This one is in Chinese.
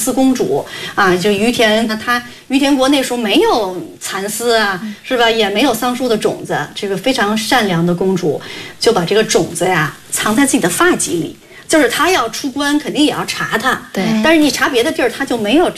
丝公主啊，就于田于田国那时候没有蚕丝啊，是吧？也没有桑树的种子，这个非常善良的公主就把这个种子呀藏在自己的发髻里。就是他要出关，肯定也要查他， 对。 但是你查别的地儿，他就没有